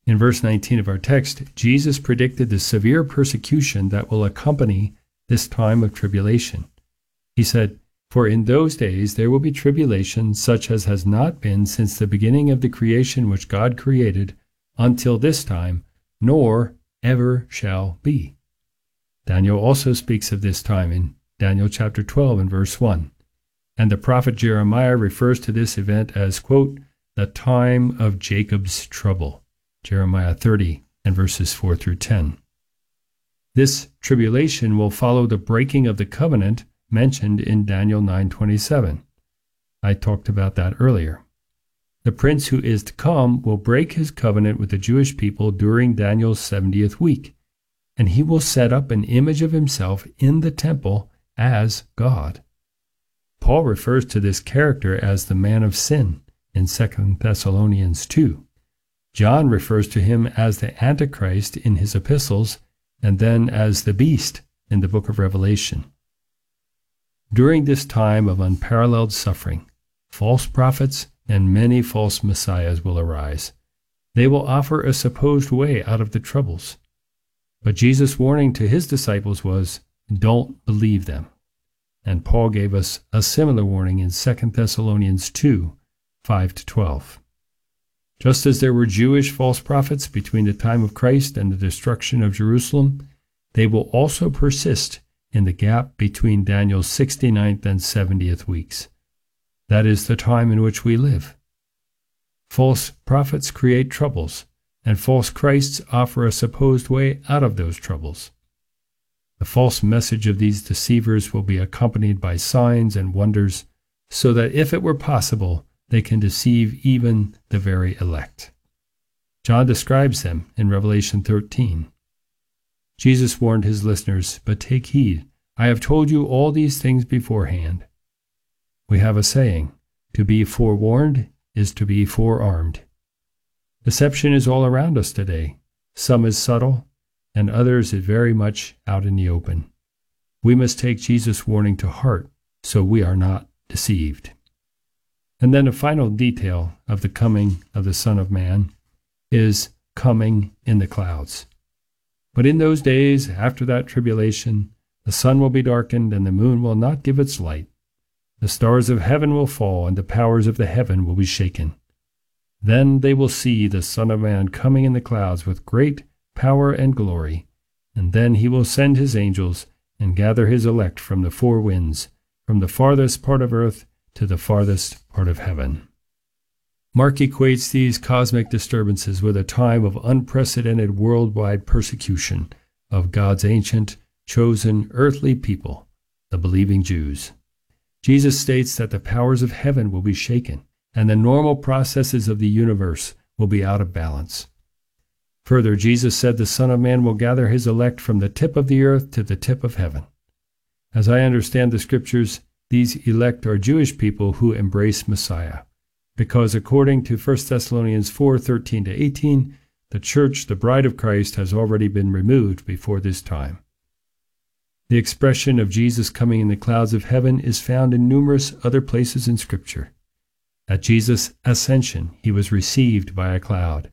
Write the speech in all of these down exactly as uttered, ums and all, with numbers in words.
In verse nineteen of our text, Jesus predicted the severe persecution that will accompany this time of tribulation. He said, "For in those days there will be tribulation such as has not been since the beginning of the creation which God created until this time, nor ever shall be." Daniel also speaks of this time in Daniel chapter twelve and verse one. And the prophet Jeremiah refers to this event as, quote, "the time of Jacob's trouble." Jeremiah thirty and verses four through ten. This tribulation will follow the breaking of the covenant mentioned in Daniel nine twenty-seven. I talked about that earlier. The prince who is to come will break his covenant with the Jewish people during Daniel's seventieth week, and he will set up an image of himself in the temple as God. Paul refers to this character as the man of sin in Second Thessalonians two. John refers to him as the Antichrist in his epistles, and then as the beast in the book of Revelation. During this time of unparalleled suffering, false prophets and many false messiahs will arise. They will offer a supposed way out of the troubles. But Jesus' warning to his disciples was, "Don't believe them." And Paul gave us a similar warning in Second Thessalonians two, five to twelve. Just as there were Jewish false prophets between the time of Christ and the destruction of Jerusalem, they will also persist in the gap between Daniel's sixty-ninth and seventieth weeks. That is the time in which we live. False prophets create troubles, and false Christs offer a supposed way out of those troubles. The false message of these deceivers will be accompanied by signs and wonders, so that if it were possible, they can deceive even the very elect. John describes them in Revelation thirteen. Jesus warned his listeners, "But take heed, I have told you all these things beforehand." We have a saying, "To be forewarned is to be forearmed." Deception is all around us today. Some is subtle, and others is very much out in the open. We must take Jesus' warning to heart so we are not deceived. And then a final detail of the coming of the Son of Man is coming in the clouds. But in those days, after that tribulation, the sun will be darkened, and the moon will not give its light. The stars of heaven will fall, and the powers of the heaven will be shaken. Then they will see the Son of Man coming in the clouds with great power and glory, and then he will send his angels and gather his elect from the four winds, from the farthest part of earth to the farthest part of heaven. Mark equates these cosmic disturbances with a time of unprecedented worldwide persecution of God's ancient, chosen earthly people, the believing Jews. Jesus states that the powers of heaven will be shaken, and the normal processes of the universe will be out of balance. Further, Jesus said the Son of Man will gather his elect from the tip of the earth to the tip of heaven. As I understand the Scriptures, these elect are Jewish people who embrace Messiah, because according to First Thessalonians four, thirteen to eighteen, the church, the bride of Christ, has already been removed before this time. The expression of Jesus coming in the clouds of heaven is found in numerous other places in Scripture. At Jesus' ascension, he was received by a cloud.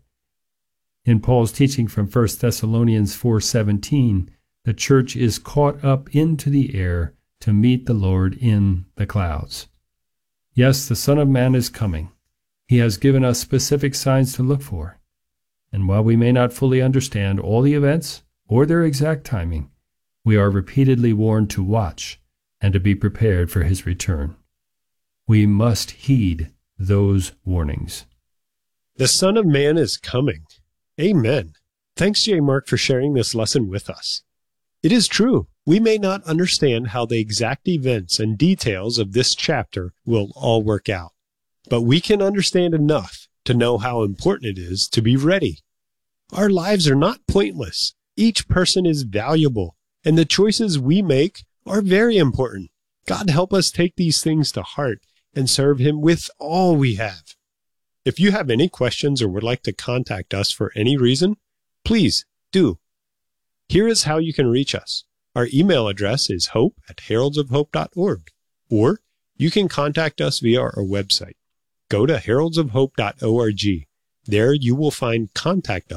In Paul's teaching from First Thessalonians four seventeen, the church is caught up into the air to meet the Lord in the clouds. Yes, the Son of Man is coming. He has given us specific signs to look for. And while we may not fully understand all the events or their exact timing, we are repeatedly warned to watch and to be prepared for his return. We must heed those warnings. The Son of Man is coming. Amen. Thanks, J. Mark, for sharing this lesson with us. It is true, we may not understand how the exact events and details of this chapter will all work out, but we can understand enough to know how important it is to be ready. Our lives are not pointless. Each person is valuable, and the choices we make are very important. God help us take these things to heart and serve him with all we have. If you have any questions or would like to contact us for any reason, please do. Here is how you can reach us. Our email address is hope at heralds of hope dot org, or you can contact us via our website. Go to heralds of hope dot org. There you will find contact